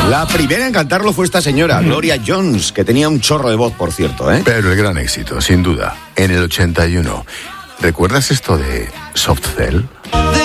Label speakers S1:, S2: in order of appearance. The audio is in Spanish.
S1: La primera en cantarlo fue esta señora, Gloria Jones, que tenía un chorro de voz, por cierto, ¿eh?
S2: Pero el gran éxito, sin duda, en el 81. ¿Recuerdas esto de Soft Cell?